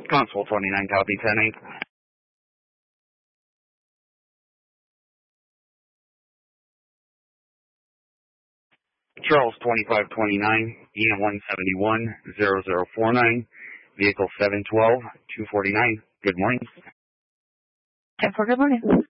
Console 29, copy 10-8. Charles 2529, EM 171-0049, vehicle 712-249. Good morning. 10-4, good morning.